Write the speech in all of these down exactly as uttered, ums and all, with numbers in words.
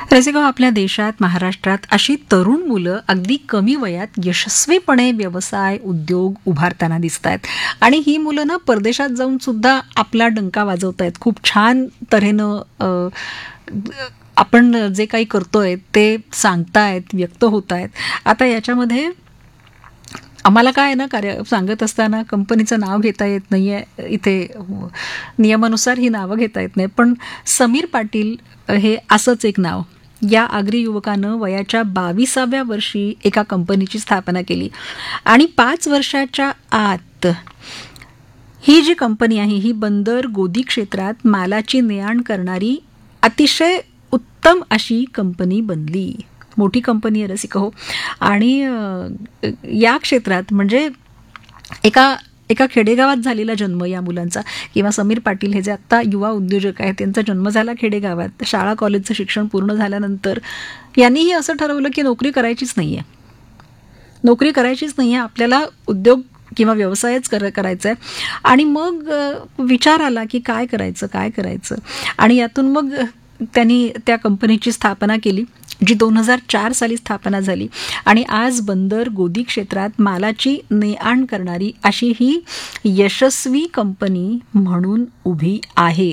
रसिका, आपल्या देशात, महाराष्ट्रात अशी तरुण मुलं अगदी कमी वयात यशस्वीपणे व्यवसाय, उद्योग उभारताना दिसत आहेत. आणि ही मुलं ना परदेशात जाऊन सुद्धा आपला डंका वाजवत आहेत. खूप छान तऱ्हेनं अ, आपण जे काही करतोय ते सांगतायत, व्यक्त होत आहेत. आता याच्यामध्ये आम्हाला काय आहे ना, कार्य सांगत असताना कंपनीचं नाव घेता येत नाही आहे. इथे नियमानुसार ही नावं घेता येत नाही. पण समीर पाटील हे असंच एक नाव. या आगरी युवकानं वयाच्या बाविसाव्या वर्षी एका कंपनीची स्थापना केली आणि पाच वर्षाच्या आत ही जी कंपनी आहे ही बंदर गोदी क्षेत्रात मालाची ने-आण करणारी अतिशय उत्तम अशी कंपनी बनली. मोठी कंपनी आहे रसिका हो. आणि या क्षेत्रात म्हणजे एका एका खेडेगावात झालेला जन्म या मुलांचा, किंवा समीर पाटील हे जे आत्ता युवा उद्योजक आहेत त्यांचा जन्म झाला खेडेगावात. शाळा कॉलेजचं शिक्षण पूर्ण झाल्यानंतर यांनीही असं ठरवलं की नोकरी करायचीच नाही आहे नोकरी करायचीच नाही आहे आपल्याला उद्योग किंवा व्यवसायच कर करायचा आहे. आणि मग विचार आला की काय करायचं काय करायचं आणि यातून मग त्यांनी त्या कंपनीची स्थापना केली, जी दोन हजार चार साली स्थापना झाली. आणि आज बंदर गोदी क्षेत्रात मालाची ने-आण करणारी अशी ही यशस्वी कंपनी म्हणून उभी आहे.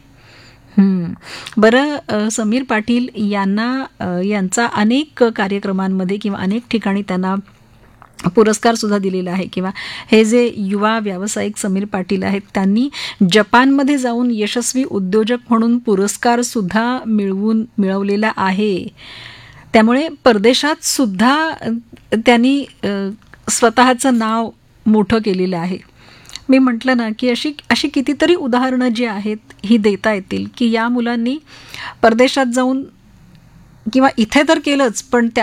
बरं, समीर पाटील यांना यांचा अनेक कार्यक्रमांमध्ये किंवा अनेक ठिकाणी त्यांना पुरस्कार सुद्धा दिलेला आहे. किंवा हे जे युवा व्यावसायिक समीर पाटील आहेत त्यांनी जपानमध्ये जाऊन यशस्वी उद्योजक म्हणून पुरस्कार सुद्धा मिळवून मिळवलेला आहे. त्यामुळे परदेशात सुद्धा त्यांनी स्वतःचं नाव मोठं केलेलं आहे. मी म्हटलं ना की अशी अशी कितीतरी उदाहरणं जी आहेत ही देता येतील की या मुलांनी परदेशात जाऊन किंवा इथे तर केलंच, पण त्या